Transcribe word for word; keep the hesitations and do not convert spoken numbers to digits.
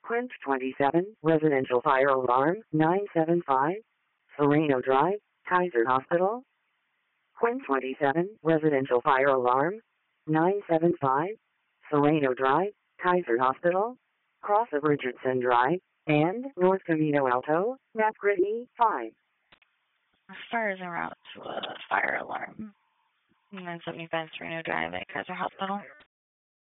Quint twenty-seven, Residential Fire Alarm, nine seven five, Sereno Drive, Kaiser Hospital. Quint twenty-seven, Residential Fire Alarm, nine seven five, Sereno Drive, Kaiser Hospital, cross of Richardson Drive, and North Camino Alto, map grid E five. Fires en route to a fire alarm. nine seventy-five Sereno Drive at Kaiser Hospital.